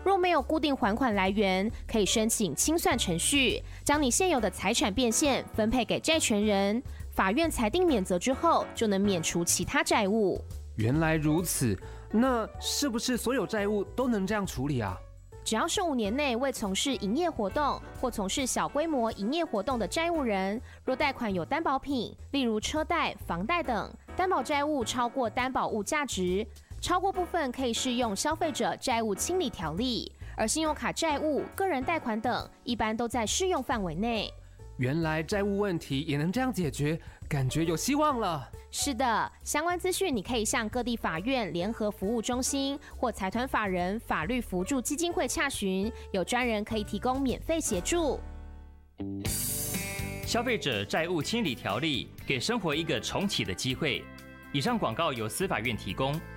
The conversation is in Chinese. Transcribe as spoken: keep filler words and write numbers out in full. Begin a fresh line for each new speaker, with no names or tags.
若没有固定还款来源，可以申请清算程序，将你现有的财产变现分配给债权人。法院裁定免责之后，就能免除其他债务。
原来如此，那是不是所有债务都能这样处理啊？
只要是五年内未从事营业活动或从事小规模营业活动的债务人，若贷款有担保品，例如车贷、房贷等，担保债务超过担保物价值，超过部分可以适用消费者债务清理条例，而信用卡债务、个人贷款等，一般都在适用范围内。
原来债务问题也能这样解决，感觉有希望了。
是的，相关资讯你可以向各地法院联合服务中心或财团法人法律扶助基金会洽询，有专人可以提供免费协助。
消费者债务清理条例给生活一个重启的机会。以上广告由司法院提供。